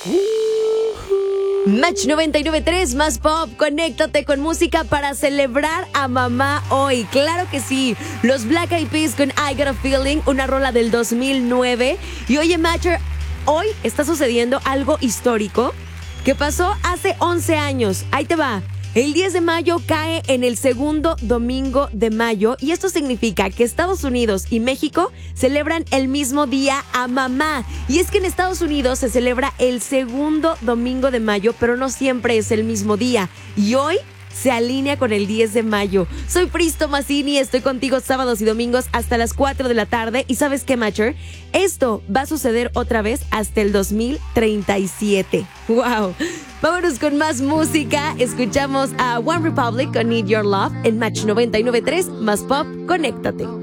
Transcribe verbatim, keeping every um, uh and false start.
Match noventa y nueve punto tres más pop, conéctate con música para celebrar a mamá hoy. Claro que sí, los Black Eyed Peas con I Got a Feeling, una rola del dos mil nueve. Y oye, Matcher, hoy está sucediendo algo histórico que pasó hace once años. Ahí te va. El diez de mayo cae en el segundo domingo de mayo y esto significa que Estados Unidos y México celebran el mismo día a mamá. Y es que en Estados Unidos se celebra el segundo domingo de mayo, pero no siempre es el mismo día. Y hoy se alinea con el diez de mayo. Soy Pristo Mazzini, estoy contigo sábados y domingos hasta las cuatro de la tarde. ¿Y sabes qué, Matcher? Esto va a suceder otra vez hasta el dos mil treinta y siete. ¡Wow! Vámonos con más música. Escuchamos a One Republic con Need Your Love en Match noventa y nueve punto tres más pop. Conéctate.